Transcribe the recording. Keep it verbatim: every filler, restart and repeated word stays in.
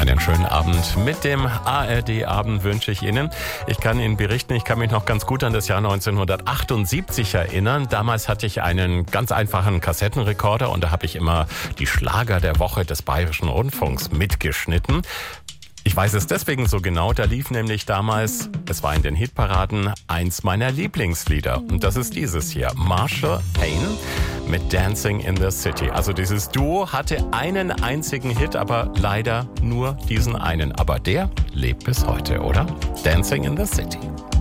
Einen schönen Abend mit dem A R D-Abend wünsche ich Ihnen. Ich kann Ihnen berichten, ich kann mich noch ganz gut an das Jahr neunzehnhundertachtundsiebzig erinnern. Damals hatte ich einen ganz einfachen Kassettenrekorder und da habe ich immer die Schlager der Woche des Bayerischen Rundfunks mitgeschnitten. Ich weiß es deswegen so genau, da lief nämlich damals, es war in den Hitparaden, eins meiner Lieblingslieder. Und das ist dieses hier, Marshall Payne mit Dancing in the City. Also dieses Duo hatte einen einzigen Hit, aber leider nur diesen einen. Aber der lebt bis heute, oder? Dancing in the City.